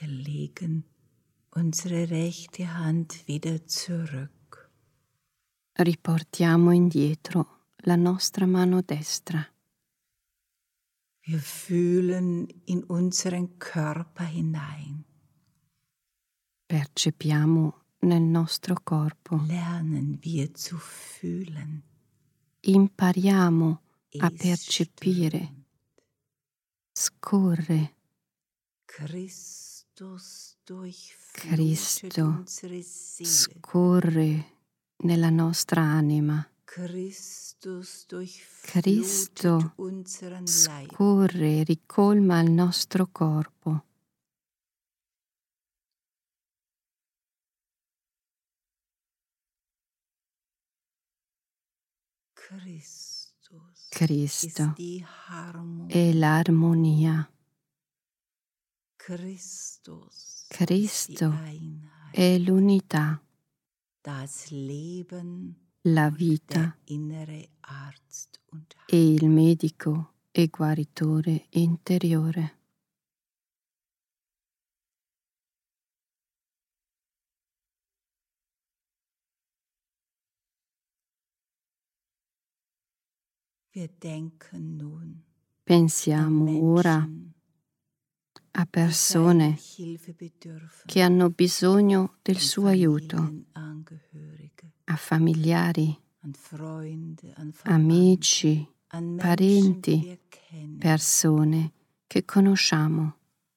Wir legen unsere rechte Hand wieder zurück. Riportiamo indietro la nostra mano destra. Wir fühlen in unseren Körper hinein. Percepiamo nel nostro corpo. Lernen wir zu fühlen. Impariamo a Es percepire. strömt. Scorre. Christus durchflutet Cristo unsere Seele. scorre nella nostra anima. Christus Cristo durchflutet unseren Leib. scorre, ricolma il nostro corpo. Cristo ist die Harmonie. è l'armonia. Christus Cristo ist die Einheit. è l'unità, Das Leben, la vita der innere Arzt und e il medico e guaritore interiore. Wir denken nun Pensiamo an ora Menschen, a die persone seiner Hilfe bedürfen, che hanno bisogno del an suo aiuto, Familienangehörige, a familiari, an Freunde, an Verwandte, amici, an Menschen, parenti, die wir kennen. persone che conosciamo.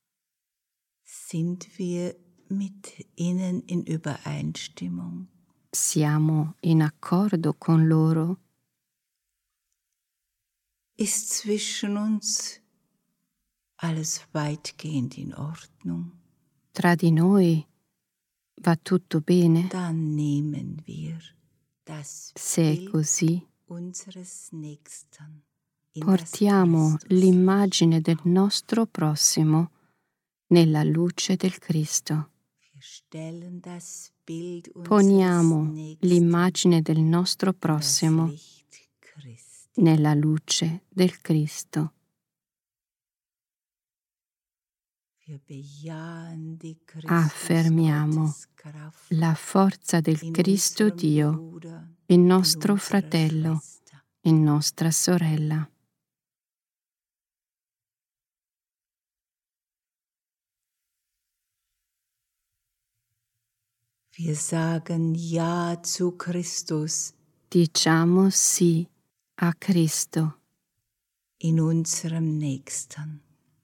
Sind wir mit ihnen in Übereinstimmung? Siamo in accordo con loro? Ist zwischen uns alles weitgehend in Ordnung? Tra di noi va tutto bene? Dann nehmen wir das Se è Bild così, unseres Nächsten in portiamo das Christus. l'immagine del nostro prossimo nella luce del Cristo. Wir stellen das Bild unseres Poniamo Nächsten l'immagine del nostro in das prossimo Licht Christi. nella luce del Cristo. Wir bejahen die Affermiamo Christus-Gotteskraft la forza del in Cristo unserem Dio, Bruder, il in nostro unserer fratello, Schwester. in nostra sorella. Wir sagen Ja zu Christus Diciamo sì a Cristo in unserem Nächsten.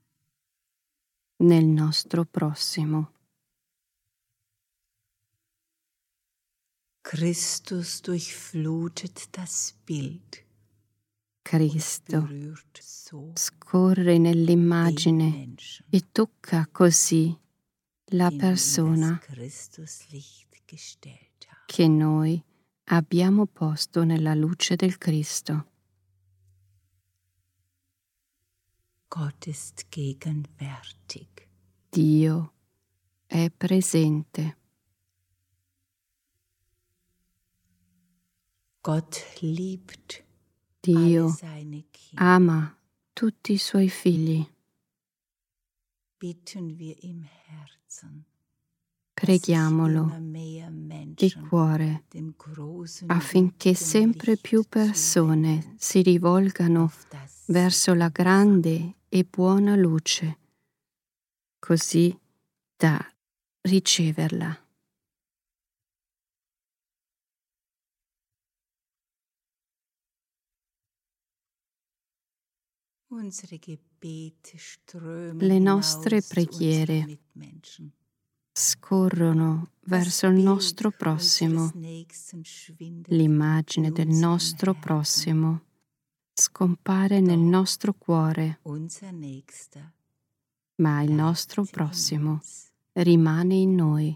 nel nostro prossimo. Christus durchflutet das Bild Cristo und berührt so scorre den nell'immagine Menschen, e tocca così la den wir in persona das Christuslicht gestellt haben. che noi abbiamo posto nella luce del Cristo. Gott ist gegenwärtig. Dio è presente. Gott liebt Dio alle seine Kinder. ama tutti i suoi figli. Bitten wir im Herzen, Preghiamolo dass sich immer mehr di Menschen cuore dem großen affinché guten sempre Licht più persone zuwenden, si rivolgano auf das verso la grande e buona luce, così da riceverla. unsere Gebete strömen Le nostre hinaus zu unseren preghiere Mitmenschen. scorrono verso il nostro prossimo. L'immagine del nostro prossimo scompare nel nostro cuore, ma il nostro prossimo rimane in noi.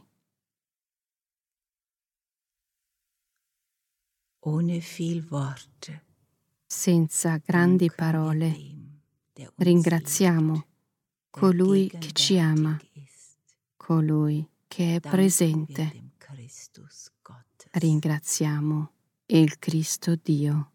Ohne viel Worte Senza grandi parole, ringraziamo colui che ci ama, colui che è presente. Ringraziamo il Cristo Dio.